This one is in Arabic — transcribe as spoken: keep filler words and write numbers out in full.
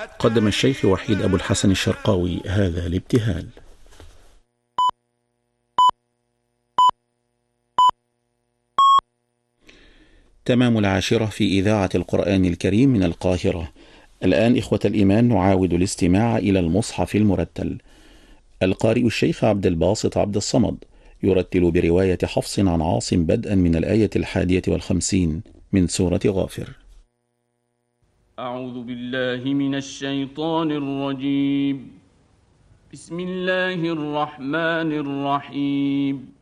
قدم الشيخ وحيد أبو الحسن الشرقاوي هذا الابتهال. تمام العاشرة في إذاعة القرآن الكريم من القاهرة. الآن إخوة الإيمان نعاود الاستماع إلى المصحف المرتل. القارئ الشيخ عبد الباسط عبد الصمد يرتل برواية حفص عن عاصم بدءا من الآية الحادية والخمسين من سورة غافر. أعوذ بالله من الشيطان الرجيم. بسم الله الرحمن الرحيم.